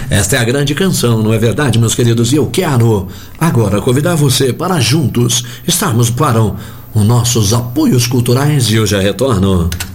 Esta é a grande canção, não é verdade, meus queridos? E eu quero agora convidar você para juntos estarmos para os nossos apoios culturais e eu já retorno.